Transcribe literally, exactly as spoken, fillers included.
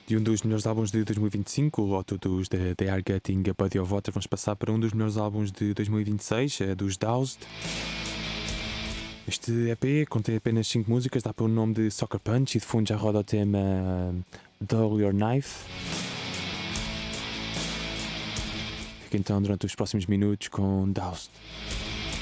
De um dos melhores álbuns de dois mil e vinte e cinco, o Otto dos The, They Are Getting a Body of Water, vamos passar para um dos melhores álbuns de dois mil e vinte e seis, é dos Doused. Este E P contém apenas cinco músicas, dá para o nome de Soccer Punch e de fundo já roda o tema Dull Your Knife. Fica então durante os próximos minutos com Doused.